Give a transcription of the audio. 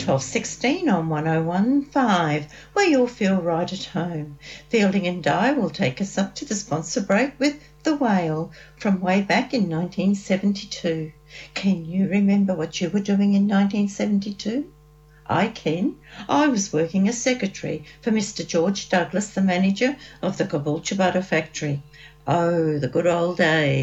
12:16 on 101.5, where you'll feel right at home. Fielding and Di will take us up to the sponsor break with The Whale from way back in 1972. Can you remember what you were doing in 1972? I can. I was working as secretary for Mr. George Douglas, the manager of the Caboolture Butter Factory. Oh, the good old days.